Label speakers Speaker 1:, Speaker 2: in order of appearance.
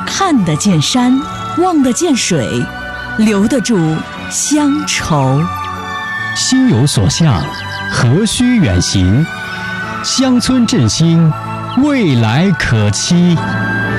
Speaker 1: 看得见山，望得见水，留得住乡愁。
Speaker 2: 心有所向，何须远行？乡村振兴，未来可期。